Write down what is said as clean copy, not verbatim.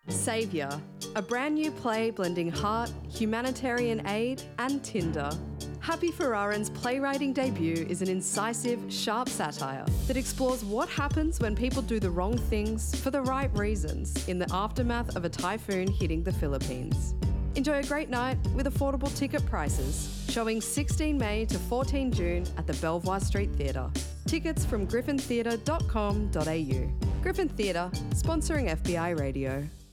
Saviour, a brand new play blending heart, humanitarian aid and Tinder. Happy Ferrarin's playwriting debut is an incisive, sharp satire that explores what happens when people do the wrong things for the right reasons in the aftermath of a typhoon hitting the Philippines. Enjoy a great night with affordable ticket prices, showing 16 May to 14 June at the Belvoir Street Theatre. Tickets from griffintheatre.com.au. Griffin Theatre, sponsoring FBI Radio.